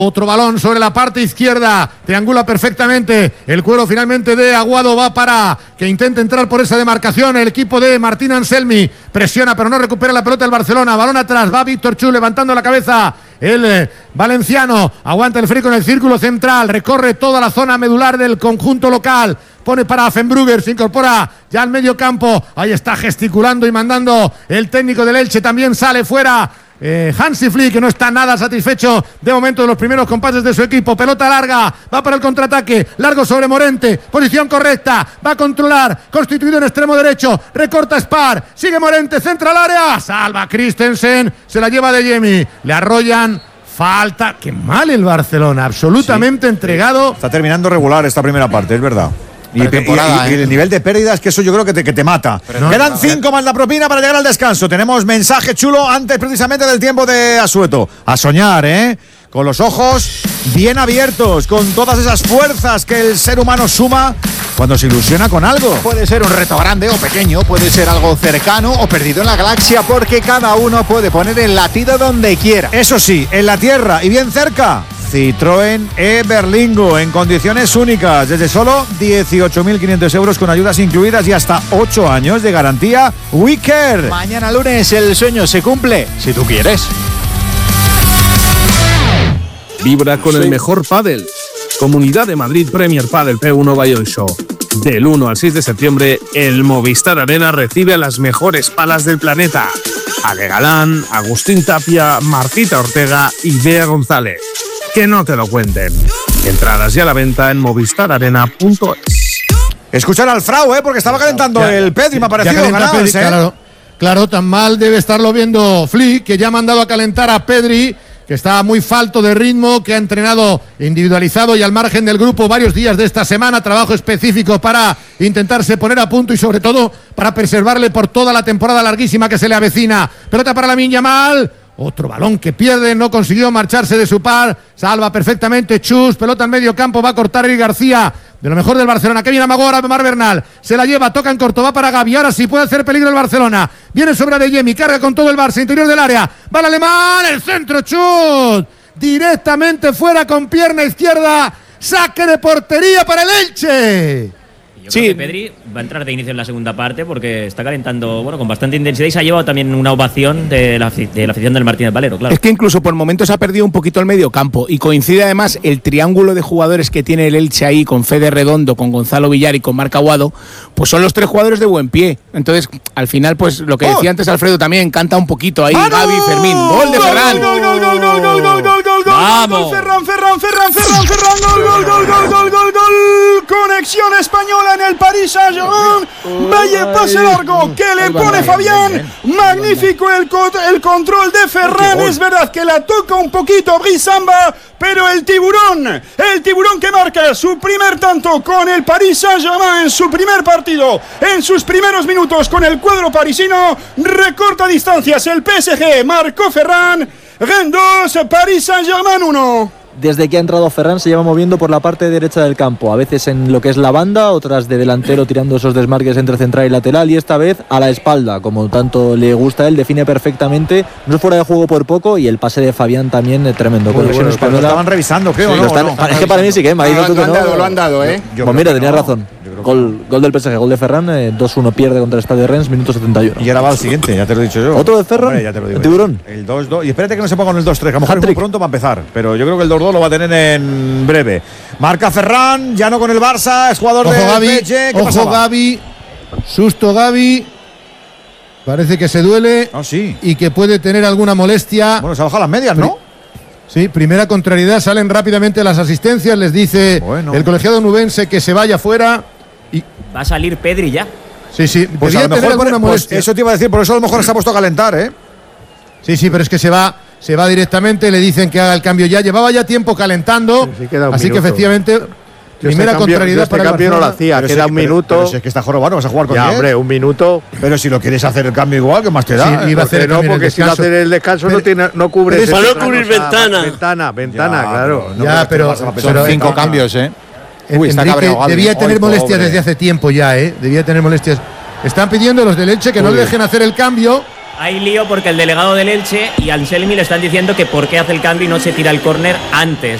Otro balón sobre la parte izquierda, triangula perfectamente, el cuero finalmente de Aguado, va para que intente entrar por esa demarcación el equipo de Martín Anselmi, presiona pero no recupera la pelota el Barcelona, balón atrás, va Víctor Chu levantando la cabeza, el valenciano aguanta el frico en el círculo central, recorre toda la zona medular del conjunto local, pone para Affenbrugger, se incorpora ya al medio campo, ahí está gesticulando y mandando el técnico del Elche, también sale fuera Hansi Flick, que no está nada satisfecho de momento de los primeros compases de su equipo. Pelota larga, va para el contraataque, largo sobre Morente, posición correcta, va a controlar, constituido en extremo derecho, recorta Spar, sigue Morente, centra al área, salva Christensen, se la lleva de Jemi, le arrollan. Falta, qué mal el Barcelona, absolutamente entregado. Está terminando regular esta primera parte, es verdad. Y el nivel de pérdidas, que eso yo creo que te mata. Quedan 5 más la propina para llegar al descanso. Tenemos mensaje chulo antes precisamente del tiempo de Asueto. A soñar, con los ojos bien abiertos, con todas esas fuerzas que el ser humano suma cuando se ilusiona con algo. Puede ser un reto grande o pequeño, puede ser algo cercano o perdido en la galaxia, porque cada uno puede poner el latido donde quiera. Eso sí, en la tierra y bien cerca, Citroën e-Berlingo en condiciones únicas, desde solo 18.500 euros con ayudas incluidas y hasta 8 años de garantía WeCare. Mañana lunes el sueño se cumple, si tú quieres. Vibra con el mejor pádel. Comunidad de Madrid Premier Padel P1 Bayonne Show. Del 1 al 6 de septiembre, el Movistar Arena recibe a las mejores palas del planeta. Ale Galán, Agustín Tapia, Martita Ortega y Bea González. Que no te lo cuenten. Entradas ya a la venta en movistararena.es. Escuchar al Frau, porque estaba calentando el Pedri, me ha parecido ganas, Claro, tan mal debe estarlo viendo Flick, que ya ha mandado a calentar a Pedri, que está muy falto de ritmo, que ha entrenado individualizado y al margen del grupo varios días de esta semana, trabajo específico para intentarse poner a punto y sobre todo para preservarle por toda la temporada larguísima que se le avecina. Pelota para Lamine Yamal. Otro balón que pierde, no consiguió marcharse de su par, salva perfectamente Chus, pelota en medio campo, va a cortar Eric García, de lo mejor del Barcelona, que viene Amago ahora, Mar Bernal, se la lleva, toca en corto, va para Gavi, ahora sí puede hacer peligro el Barcelona, viene sobre de Jemi, carga con todo el Barça, interior del área, va el alemán, el centro, Chus, directamente fuera con pierna izquierda, saque de portería para el Elche. Yo creo que Pedri va a entrar de inicio en la segunda parte porque está calentando con bastante intensidad y se ha llevado también una ovación de la afición del Martínez Valero, claro. Es que incluso por momentos ha perdido un poquito el medio campo y coincide además el triángulo de jugadores que tiene el Elche ahí con Fede Redondo, con Gonzalo Villar y con Marc Aguado, pues son los 3 jugadores de buen pie. Entonces, al final, pues lo que decía antes Alfredo también canta un poquito ahí, Gavi, Fermín, gol de Ferran. ¡Vamos! Ferran, gol, conexión española en el Paris Saint-Germain. Vaya pase largo que le pone Fabián. Magnífico el control de Ferran. Es verdad que la toca un poquito Brisamba, pero el tiburón que marca su primer tanto con el Paris Saint-Germain en su primer partido, en sus primeros minutos con el cuadro parisino, recorta distancias. El PSG marcó Ferran. Rennes 2, Paris Saint-Germain 1. Desde que ha entrado Ferran se lleva moviendo por la parte derecha del campo, a veces en lo que es la banda, otras de delantero tirando esos desmarques entre central y lateral, y esta vez a la espalda, como tanto le gusta a él, define perfectamente, no es fuera de juego por poco, y el pase de Fabián también tremendo. Bueno, española. Lo estaban revisando, creo, sí, ¿no? Es que para mí sí que me ha dicho tú que no. Lo han dado, Pues mira, tenías razón. Gol del PSG, gol de Ferran, 2-1 pierde contra el Stade de Rennes, minuto 71. Y ahora va al siguiente, ya te lo he dicho yo. ¿Otro de Ferran? Hombre, ya te lo digo. ¿El tiburón? El 2-2. Y espérate que no se ponga en el 2-3, que a lo mejor es muy pronto va a empezar. Pero yo creo que el 2-2 lo va a tener en breve. Marca Ferran, ya no con el Barça, es jugador de PSG. Ojo Gavi, susto Gavi. Parece que se duele y que puede tener alguna molestia. Bueno, se ha bajado las medias, ¿no? Sí, primera contrariedad, salen rápidamente las asistencias, les dice el colegiado nubense que se vaya fuera. Y va a salir Pedri ya. Sí, pues a lo mejor alguna molestia. Eso te iba a decir, por eso a lo mejor se ha puesto a calentar, Sí, pero es que se va directamente, le dicen que haga el cambio ya. Llevaba ya tiempo calentando, así que efectivamente primera contrariedad para el cambio no lo hacía, queda un minuto. Pero si es que está jorobado, vas a jugar con 10. Hombre, un minuto. Pero si lo quieres hacer el cambio igual, ¿qué más te da? Sí, iba a hacer no, porque si no hacer el descanso no cubre. Para no cubrir ventana, claro. Ya, pero son 5 cambios, Enrique debía tener molestias desde hace tiempo ya, Debía tener molestias. Están pidiendo los del Elche que no le dejen hacer el cambio. Hay lío porque el delegado del Elche y Anselmi le están diciendo que por qué hace el cambio y no se tira el córner antes